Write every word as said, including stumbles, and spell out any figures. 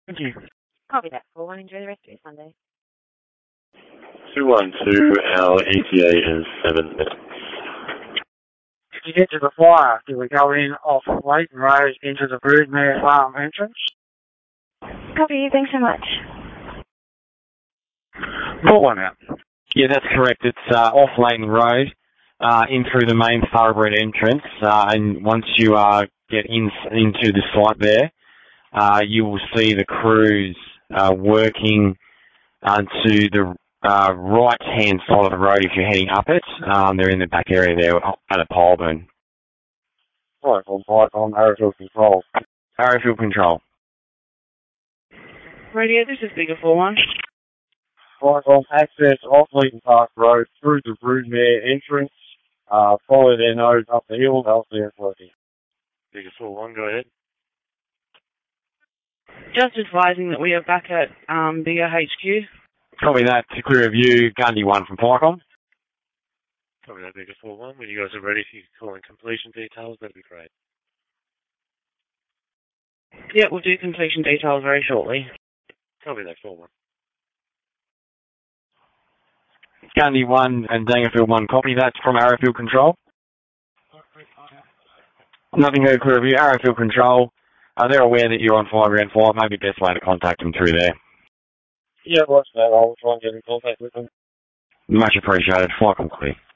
Thank you. Copy that. We'll enjoy the rest of your Sunday. two one two, our E T A is seven minutes. To get to the fire, do we go in off Leighton Road into the Broodmare Farm entrance? Copy. Thanks so much. Put one out. Yeah, that's correct. It's uh, off Leighton Road, uh, in through the main thoroughbred entrance, uh, and once you uh, get in into the site there, uh, you will see the crews uh, working uh, to the uh, right-hand side of the road if you're heading up it. Um, they're in the back area there at a pole burn. Right, on right on Arrowfield Control. Arrowfield Control. Radio, this is Bigger four one. Right on access off Leighton Park Road through the Broodmare entrance. Uh, follow their nose up the hill, they'll see us working. Bigger four one, go ahead. Just advising that we are back at um, Bigger H Q. Copy that. To clear of you, Gundy one from Pycom. Copy that, Bigger four one. When you guys are ready, if you could call in completion details, that'd be great. Yeah, we'll do completion details very shortly. Copy that, four one. Gundy one and Dangerfield one, copy that from Arrowfield Control. Nothing heard, clear of you. Arrowfield Control. Uh, they're aware that you're on fire ground flight. Maybe best way to contact them through there. Yeah, watch that. I'll try and get in contact with them. Much appreciated. Flight complete.